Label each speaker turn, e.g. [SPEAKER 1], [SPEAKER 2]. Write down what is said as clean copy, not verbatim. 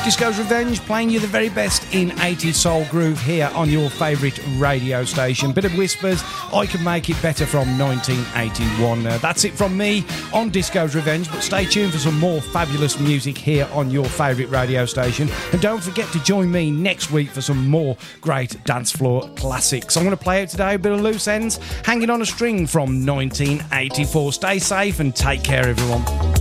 [SPEAKER 1] Disco's Revenge, playing you the very best in 80s soul groove here on your favourite radio station. Bit of Whispers, I Could Make It Better from 1981. That's it from me on Disco's Revenge, but stay tuned for some more fabulous music here on your favourite radio station. And don't forget to join me next week for some more great dance floor classics. I'm going to play out today a bit of Loose Ends, Hanging on a String from 1984. Stay safe and take care, everyone.